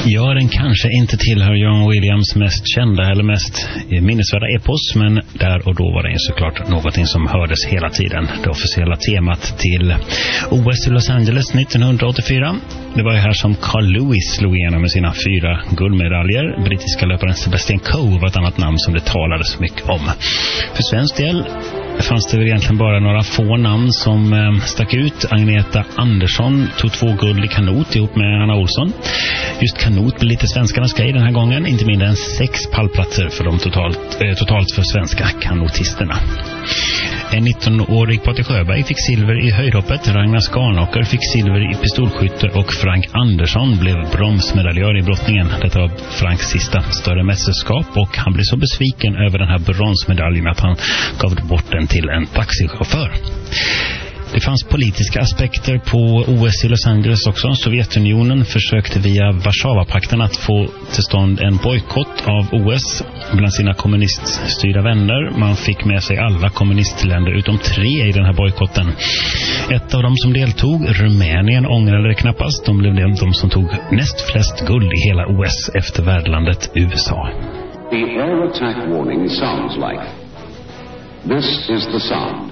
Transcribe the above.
Ja, den kanske inte tillhör John Williams mest kända eller mest minnesvärda epos, men där och då var det såklart någonting som hördes hela tiden. Det officiella temat till OS i Los Angeles 1984. Det var ju här som Carl Lewis slog igenom med sina 4 guldmedaljer. Brittiska löparen Sebastian Coe var ett annat namn som det talades mycket om. För svensk del fanns det väl egentligen bara några få namn som stack ut. Agneta Andersson tog 2 guld i kanot ihop med Anna Olsson. Just kanot blev lite svenskarnas grej den här gången. Inte mindre än 6 pallplatser för de totalt för svenska kanotisterna. En 19-årig Patrik Sjöberg fick silver i höjdhoppet. Ragnar Skanåker fick silver i pistolskytte och Frank Andersson blev bronsmedaljör i brottningen. Detta var Franks sista större mästerskap och han blev så besviken över den här bronsmedaljen att han gav bort den till en taxichaufför. Det fanns politiska aspekter på OS i Los Angeles också. Sovjetunionen försökte via Warszawapakten att få till stånd en bojkott av OS bland sina kommuniststyrda vänner. Man fick med sig alla kommunistländer utom 3 i den här bojkotten. Ett av dem som deltog, Rumänien, ångrade det knappast. De blev de som tog näst flest guld i hela OS efter värdlandet USA. The air attack warning sounds like. This is the sound.